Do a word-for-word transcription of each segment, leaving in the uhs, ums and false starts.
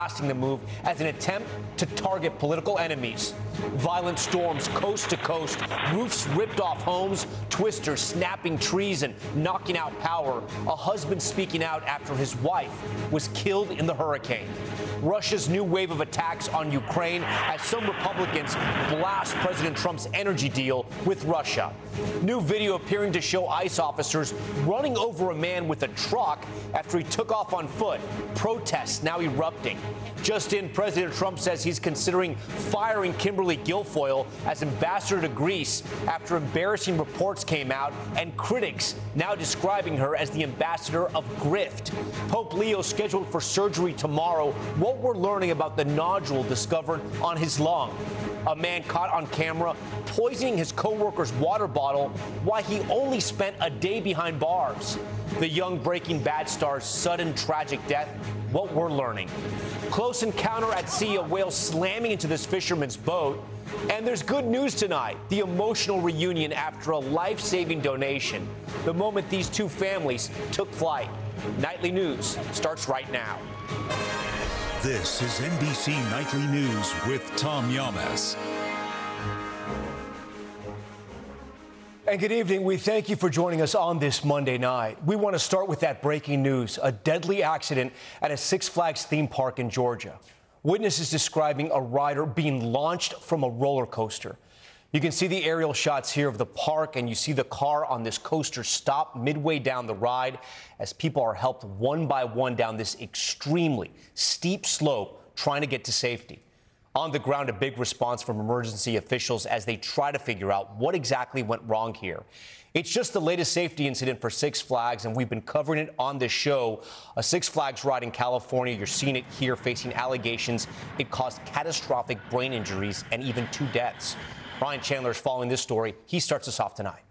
blasting the move as an attempt to target political enemies. Violent storms coast to coast, roofs ripped off homes, twisters snapping trees and knocking out power. A husband speaking out after his wife was killed in the hurricane. Russia's new wave of attacks on Ukraine as some Republicans blast President Trump's energy deal with Russia. New video appearing to show ICE officers running over a man with a truck after he took off on foot. Protests now erupting. Just in, President Trump says he's considering firing Kimberly Guilfoyle as ambassador to Greece after embarrassing reports came out and critics now describing her as the ambassador of grift. Pope Leo scheduled for surgery tomorrow. What we're learning about the nodule discovered on his lung. A man caught on camera poisoning his co-worker's water bottle while he only spent a day behind bars. The young Breaking Bad star's sudden tragic death. What we're learning. Close encounter at sea, a whale slamming into this fisherman's boat. And there's good news tonight, the emotional reunion after a life-saving donation. The moment these two families took flight. Nightly News starts right now. This is N B C Nightly News with Tom Llamas. And good evening. We thank you for joining us on this Monday night. We want to start with that breaking news, a deadly accident at a Six Flags theme park in Georgia. Witnesses describing a rider being launched from a roller coaster. You can see the aerial shots here of the park, and you see the car on this coaster stop midway down the ride as people are helped one by one down this extremely steep slope trying to get to safety. On the ground, a big response from emergency officials as they try to figure out what exactly went wrong here. It's just the latest safety incident for Six Flags, and we've been covering it on this show. A Six Flags ride in California, you're seeing it here, facing allegations it caused catastrophic brain injuries and even two deaths. Ryan Chandler is following this story. He starts us off tonight.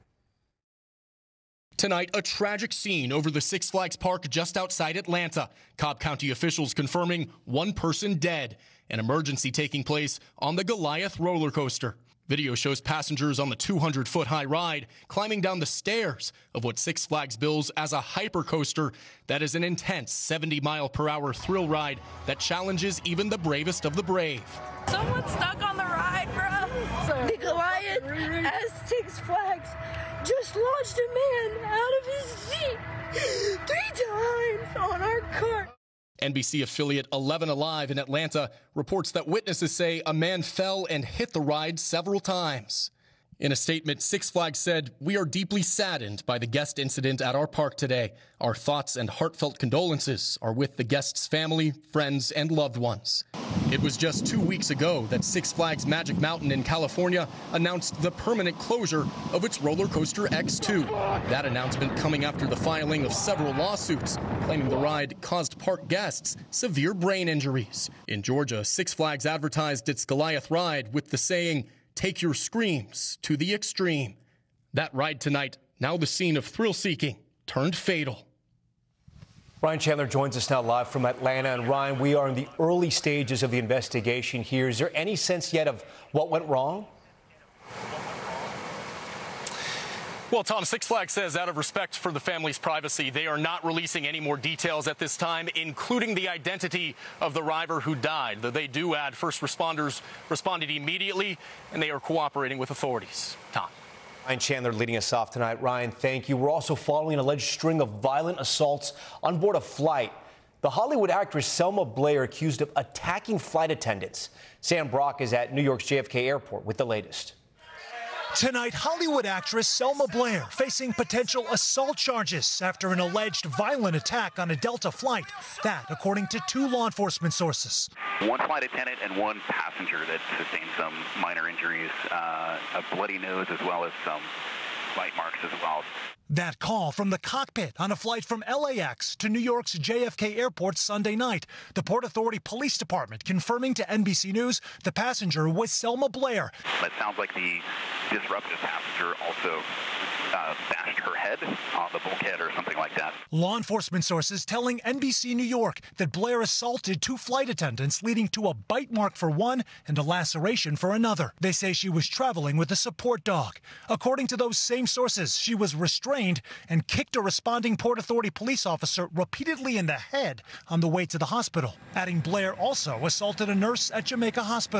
Tonight, a tragic scene over the Six Flags park just outside Atlanta. Cobb County officials confirming one person dead. An emergency taking place on the Goliath roller coaster. Video shows passengers on the two hundred foot high ride climbing down the stairs of what Six Flags bills as a hypercoaster that is an intense seventy mile per hour thrill ride that challenges even the bravest of the brave. Someone's stuck on the ride, bro. The Goliath at Six Flags just launched a man out of his seat three times on our cart. N B C affiliate eleven Alive in Atlanta reports that witnesses say a man fell and hit the ride several times. In a statement, Six Flags said, "We are deeply saddened by the guest incident at our park today. Our thoughts and heartfelt condolences are with the guest's family, friends, and loved ones." It was just two weeks ago that Six Flags Magic Mountain in California announced the permanent closure of its roller coaster X two. That announcement coming after the filing of several lawsuits claiming the ride caused park guests severe brain injuries. In Georgia, Six Flags advertised its Goliath ride with the saying, "Take your screams to the extreme." That ride tonight, now the scene of thrill-seeking, turned fatal. Ryan Chandler joins us now live from Atlanta. And Ryan, we are in the early stages of the investigation here. Is there any sense yet of what went wrong? Well, Tom, Six Flags says out of respect for the family's privacy, they are not releasing any more details at this time, including the identity of the driver who died. Though they do add first responders responded immediately, and they are cooperating with authorities. Tom. Ryan Chandler leading us off tonight. Ryan, thank you. We're also following an alleged string of violent assaults on board a flight. The Hollywood actress Selma Blair accused of attacking flight attendants. Sam Brock is at New York's J F K Airport with the latest. Tonight, Hollywood actress Selma Blair facing potential assault charges after an alleged violent attack on a Delta flight. That, according to two law enforcement sources. One flight attendant and one passenger that sustained some minor injuries, uh, a bloody nose as well as some bite marks as well. That call from the cockpit on a flight from L A X to New York's J F K Airport Sunday night. The Port Authority Police Department confirming to N B C News the passenger was Selma Blair. It sounds like the disruptive passenger also uh, bashed her head on the bulkhead or something like that. Law enforcement sources telling N B C New York that Blair assaulted two flight attendants, leading to a bite mark for one and a laceration for another. They say she was traveling with a support dog. According to those same sources, she was restrained and kicked a responding Port Authority police officer repeatedly in the head on the way to the hospital. Adding Blair also assaulted a nurse at Jamaica Hospital.